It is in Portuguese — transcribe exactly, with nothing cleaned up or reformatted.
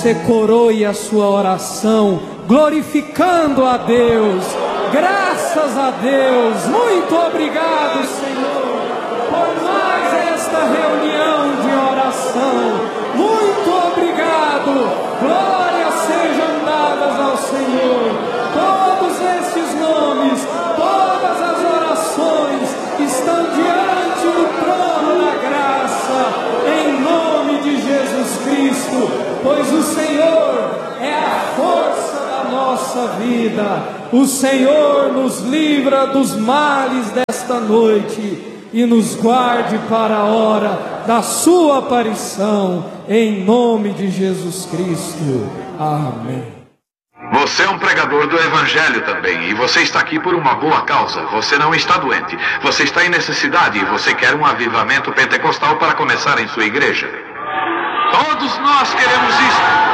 Você coroe a sua oração, glorificando a Deus. Graças a Deus. Muito obrigado, Senhor, por mais esta reunião de oração. Muito obrigado. Glórias sejam dadas ao Senhor. Todos esses nomes, todas as orações estão diante do trono da graça, em nome de Jesus Cristo, pois o Senhor é a força da nossa vida. O Senhor nos livra dos males desta noite e nos guarde para a hora da sua aparição, em nome de Jesus Cristo. Amém. Você é um pregador do Evangelho também, e você está aqui por uma boa causa. Você não está doente, você está em necessidade e você quer um avivamento pentecostal para começar em sua igreja. Todos nós queremos isso.